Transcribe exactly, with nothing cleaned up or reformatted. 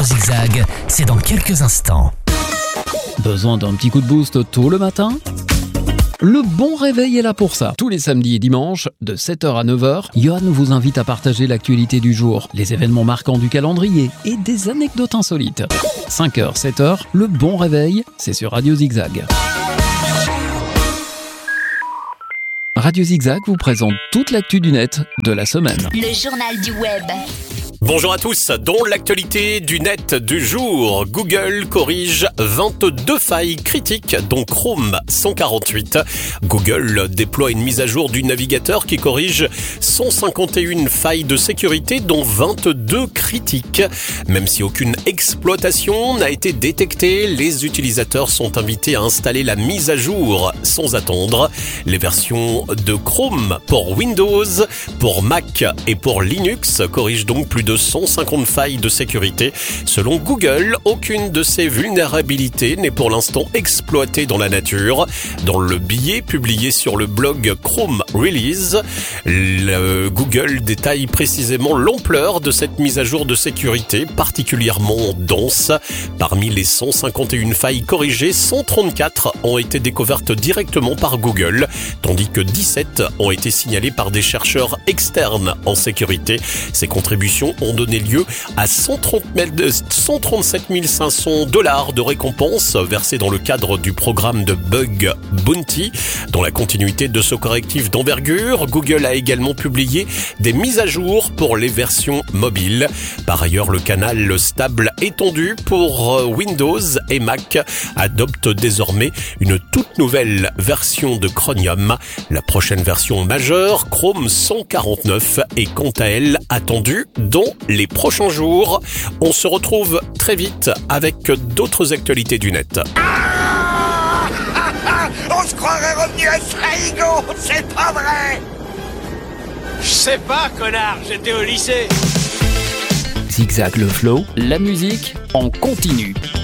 Radio Zigzag, c'est dans quelques instants. Besoin d'un petit coup de boost tôt le matin ? Le bon réveil est là pour ça. Tous les samedis et dimanches, de sept heures à neuf heures, Johan vous invite à partager l'actualité du jour, les événements marquants du calendrier et des anecdotes insolites. cinq heures, sept heures, le bon réveil, c'est sur Radio Zigzag. Radio Zigzag vous présente toute l'actu du net de la semaine. Le journal du web. Bonjour à tous, dans l'actualité du net du jour, Google corrige vingt-deux failles critiques dont Chrome cent quarante-huit. Google déploie une mise à jour du navigateur qui corrige cent cinquante et une failles de sécurité dont vingt-deux critiques. Même si aucune exploitation n'a été détectée, les utilisateurs sont invités à installer la mise à jour sans attendre. Les versions de Chrome pour Windows, pour Mac et pour Linux corrigent donc plus de cent cinquante failles de sécurité. Selon Google, aucune de ces vulnérabilités n'est pour l'instant exploitée dans la nature. Dans le billet publié sur le blog Chrome Release, le Google détaille précisément l'ampleur de cette mise à jour de sécurité particulièrement dense. Parmi les cent cinquante et une failles corrigées, cent trente-quatre ont été découvertes directement par Google, tandis que dix-sept ont été signalées par des chercheurs externes en sécurité. Ces contributions ont donné lieu à cent trente-sept mille cinq cents dollars de récompenses versées dans le cadre du programme de Bug Bounty. Dans la continuité de ce correctif d'envergure, Google a également publié des mises à jour pour les versions mobiles. Par ailleurs, le canal stable étendu pour Windows et Mac adopte désormais une toute nouvelle version de Chromium. La prochaine version majeure, Chrome cent quarante-neuf, est quant à elle attendue dans les prochains jours. On se retrouve très vite avec d'autres actualités du net. Ah On se croirait revenu à Saigon, c'est pas vrai! Je sais pas, connard, j'étais au lycée. Zigzag le flow, la musique en continu.